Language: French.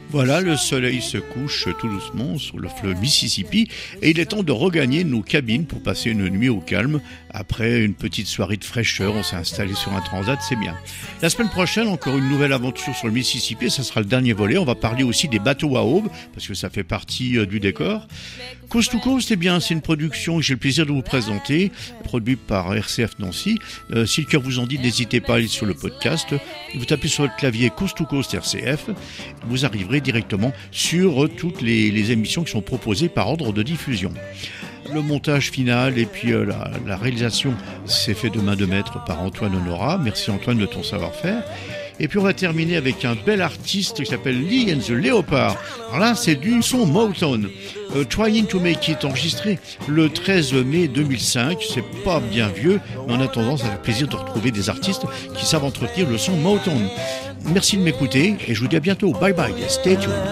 Voilà, le soleil se couche tout doucement sur le fleuve Mississippi et il est temps de regagner nos cabines pour passer une nuit au calme. Après une petite soirée de fraîcheur, on s'est installé sur un transat, c'est bien. La semaine prochaine, encore une nouvelle aventure sur le Mississippi et ça sera le dernier volet. On va parler aussi des bateaux à aube parce que ça fait partie du décor. Coast to Coast, eh bien, c'est une production que j'ai le plaisir de vous présenter, produite par RCF Nancy. Si le cœur vous en dit, n'hésitez pas à aller sur le podcast. Vous tapez sur votre clavier Coast to Coast RCF, vous arriverez directement sur toutes les émissions qui sont proposées par ordre de diffusion. Le montage final et puis la réalisation s'est fait de main de maître par Antoine Honora. Merci Antoine de ton savoir-faire. Et puis on va terminer avec un bel artiste qui s'appelle Lee and the Leopard. Alors là, c'est du son Motown. Trying to Make It, enregistré le 13 mai 2005. C'est pas bien vieux, mais en attendant, ça fait plaisir de retrouver des artistes qui savent entretenir le son Motown. Merci de m'écouter et je vous dis à bientôt. Bye bye, stay tuned.